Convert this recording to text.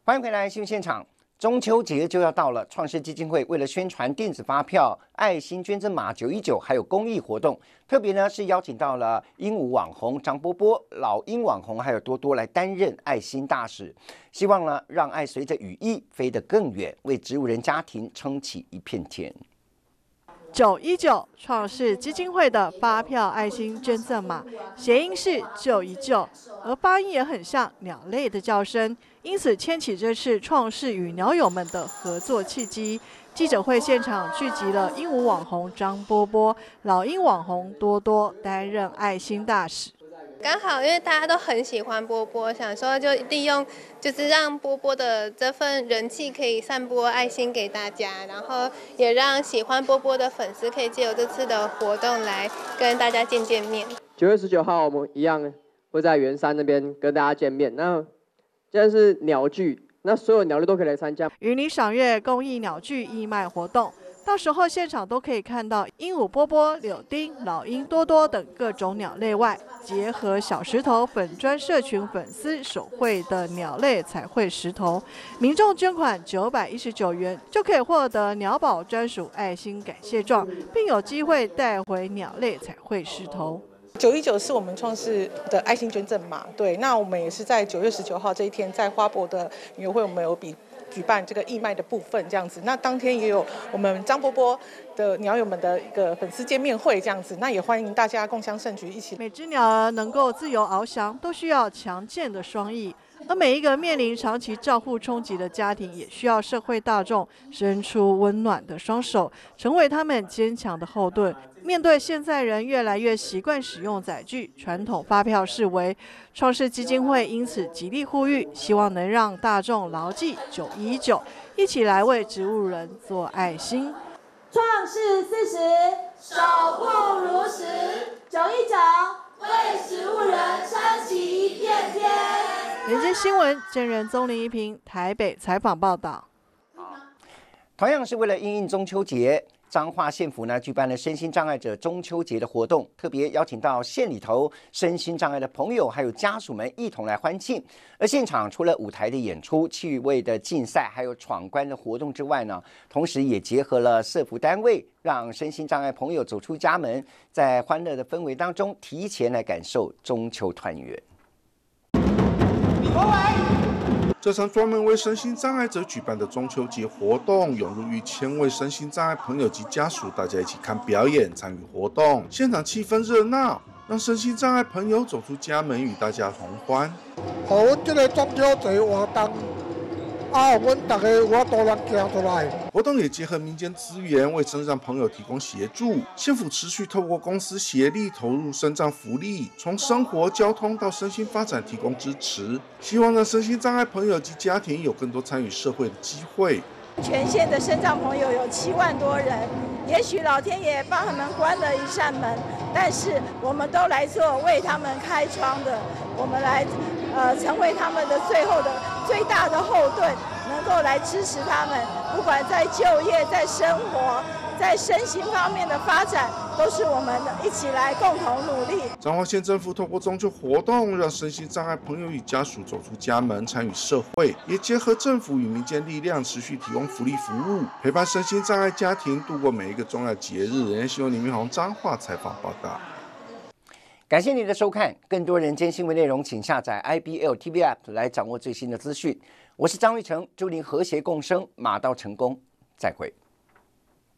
欢迎回来新闻现场。中秋节就要到了，创世基金会为了宣传电子发票、爱心捐赠码919，还有公益活动，特别呢是邀请到了鹦鹉网红张波波、老鹰网红还有多多来担任爱心大使，希望呢让爱随着羽翼飞得更远，为植物人家庭撑起一片天。 919创世基金会的发票爱心捐赠码，谐音是救一救，而发音也很像鸟类的叫声，因此牵起这次创世与鸟友们的合作契机。记者会现场聚集了鹦鹉网红张波波、老鹰网红多多担任爱心大使。 刚好因为大家都很喜欢波波，想说就利用就是让波波的这份人气可以散播爱心给大家，然后也让喜欢波波的粉丝可以借由这次的活动来跟大家见面。 9月19号我们一样会在圆山那边跟大家见面。那现在是鸟剧，那所有鸟类都可以来参加。 与你赏月公益鸟剧义卖活动。到时候现场都可以看到鹦鹉波波、柳丁、老鹰多多等各种鸟类外，结合小石头粉专社群粉丝手绘的鸟类彩绘石头，民众捐款919元就可以获得鸟宝专属爱心感谢状，并有机会带回鸟类彩绘石头。 919是我们创世的爱心捐赠码，对，那我们也是在9月19号这一天，在花博的园游会，我们有举办这个义卖的部分，这样子。那当天也有我们张波波的鸟友们的一个粉丝见面会，这样子。那也欢迎大家共襄盛举，一起。 每只鸟儿能够自由翱翔，都需要强健的双翼。而每一个面临长期照护冲击的家庭，也需要社会大众伸出温暖的双手，成为他们坚强的后盾。面对现在人越来越习惯使用载具，传统发票式微，创世基金会因此极力呼吁，希望能让大众牢记919，一起来为植物人做爱心。 创世40，守护如实，919，为植物人撑起一片天。 连接新闻真人宗林一平台北采访报道。 同样是为了因应中秋节，彰化县府呢举办了身心障碍者中秋节的活动，特别邀请到县里头身心障碍的朋友还有家属们一同来欢庆。而现场除了舞台的演出、趣味的竞赛，还有闯关的活动之外呢，同时也结合了社福单位，让身心障碍朋友走出家门，在欢乐的氛围当中，提前来感受中秋团圆。 这场专门为身心障碍者举办的中秋节活动，涌入逾1000位身心障碍朋友及家属，大家一起看表演、参与活动，现场气氛热闹，让身心障碍朋友走出家门，与大家同欢。 阮这个中秋节活动，阮大家我都能行出来。 活动也结合民间资源，为身障朋友提供协助。县府持续透过公司协力投入身障福利，从生活、交通到身心发展提供支持，希望让身心障碍朋友及家庭有更多参与社会的机会。 全县的身障朋友有7万多人，也许老天爷帮他们关了一扇门，但是我们都来做为他们开窗的，我们来成为他们的最大的后盾，能够来支持他们，不管在就业、在生活、在身心方面的发展，都是我们一起来共同努力。 彰化县政府透过中秋活动，让身心障碍朋友与家属走出家门，参与社会，也结合政府与民间力量，持续提供福利服务，陪伴身心障碍家庭度过每一个重要节日。人新闻李明宏彰化采访报道。 感谢您的收看，更多人间新闻内容，请下载 IBL TV App 来掌握最新的资讯。我是张玉成，祝您和谐共生，马到成功，再会。